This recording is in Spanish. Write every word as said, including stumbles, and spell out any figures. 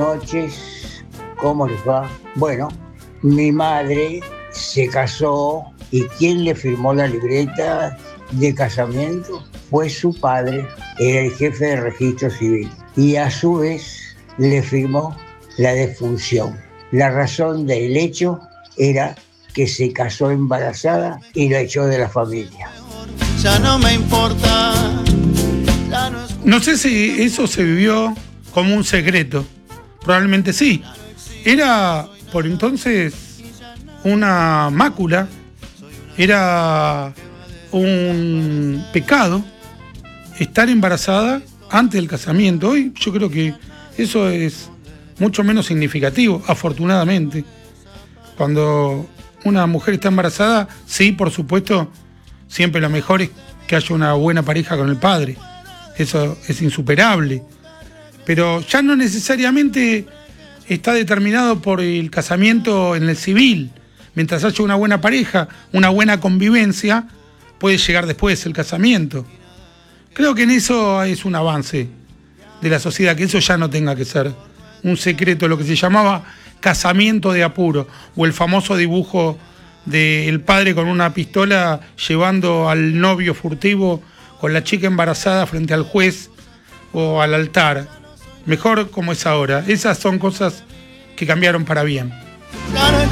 noches, ¿cómo les va? Bueno, mi madre se casó y quien le firmó la libreta de casamiento fue su padre, era el jefe de registro civil, y a su vez le firmó la defunción. La razón del hecho era que se casó embarazada y la echó de la familia. Ya no me importa. No, es... no sé si eso se vivió como un secreto. Probablemente sí. Era por entonces una mácula, era un pecado estar embarazada antes del casamiento. Hoy yo creo que eso es mucho menos significativo, afortunadamente. Cuando una mujer está embarazada, sí, por supuesto, siempre lo mejor es que haya una buena pareja con el padre. Eso es insuperable. Pero ya no necesariamente está determinado por el casamiento en el civil. Mientras haya una buena pareja, una buena convivencia, puede llegar después el casamiento. Creo que en eso es un avance de la sociedad, que eso ya no tenga que ser un secreto, lo que se llamaba casamiento de apuro, o el famoso dibujo del padre con una pistola llevando al novio furtivo con la chica embarazada frente al juez o al altar. Mejor como es ahora. Esas son cosas que cambiaron para bien.